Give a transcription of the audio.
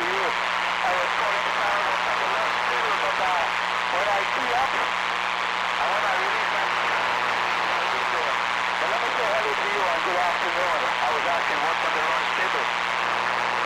to you. I was calling what's on the lunch table, but when I tee up, I want to release my but let me say hello to you and good afternoon. I was asking what's on the lunch table.